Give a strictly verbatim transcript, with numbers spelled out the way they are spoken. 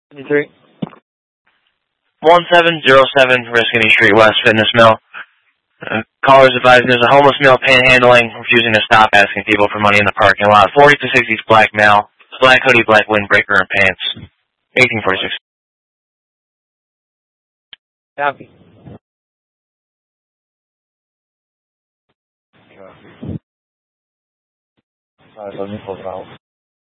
Three. one seven zero seven Riscany Street West, Fitness Mill. Uh, callers advising there's a homeless male panhandling, refusing to stop, asking people for money in the parking lot. forty to sixties black male, black hoodie, black windbreaker, and pants. eighteen forty-six. Copy. Alright, let me close out.